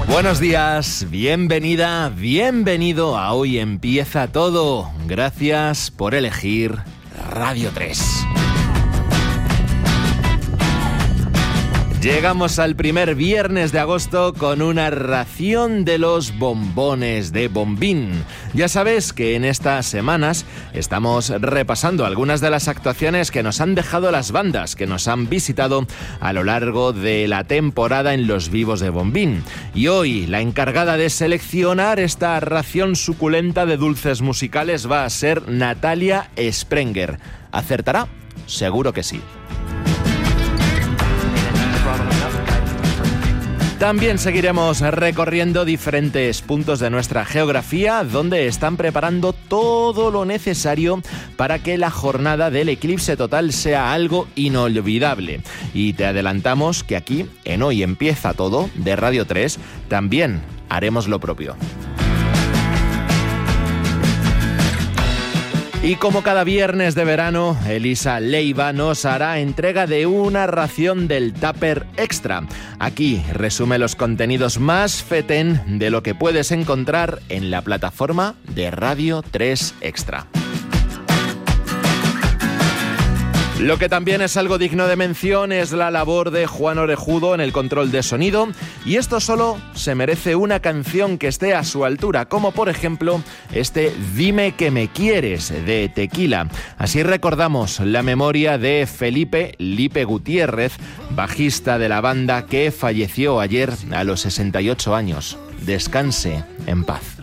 Buenos días, bienvenida, bienvenido a Hoy Empieza Todo. Gracias por elegir Radio 3. Llegamos al primer viernes de agosto con una ración de los bombones de Bombín. Ya sabes que en estas semanas estamos repasando algunas de las actuaciones que nos han dejado las bandas que nos han visitado a lo largo de la temporada en los vivos de Bombín. Y hoy la encargada de seleccionar esta ración suculenta de dulces musicales va a ser Natalia Sprenger. ¿Acertará? Seguro que sí. También seguiremos recorriendo diferentes puntos de nuestra geografía donde están preparando todo lo necesario para que la jornada del eclipse total sea algo inolvidable. Y te adelantamos que aquí, en Hoy Empieza Todo, de Radio 3, también haremos lo propio. Y como cada viernes de verano, Elisa Leiva nos hará entrega de una ración del Tupper Extra. Aquí resume los contenidos más fetén de lo que puedes encontrar en la plataforma de Radio 3 Extra. Lo que también es algo digno de mención es la labor de Juan Orejudo en el control de sonido, y esto solo se merece una canción que esté a su altura, como por ejemplo este Dime que me quieres de Tequila. Así recordamos la memoria de Felipe Lipe Gutiérrez, bajista de la banda que falleció ayer a los 68 años. Descanse en paz.